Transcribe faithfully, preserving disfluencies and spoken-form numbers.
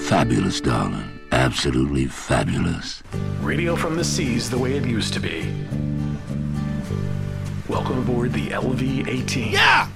Fabulous, darling. Absolutely fabulous. Radio from the seas the way it used to be. Welcome aboard the L V eighteen. Yeah!